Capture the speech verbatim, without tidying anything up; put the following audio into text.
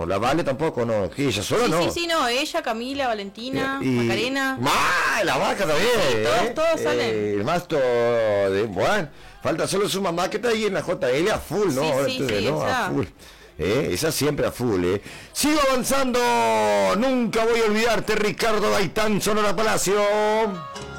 no. La Vale tampoco, no. ¿Qué, ella sola Sí, no? sí, sí, no. Ella, Camila, Valentina, Y- Macarena. ¡Ah! La vaca también. Sí, todos, ¿eh? todos salen. Eh, el masto de. Bueno, falta solo su mamá que está ahí en la J L a full, ¿no? Sí, Ahora sí, ustedes, sí, ¿no? esa. A full. Eh, esa siempre a full, eh. Sigo avanzando. Nunca voy a olvidarte, Ricardo Gaitán, Sonora Palacio.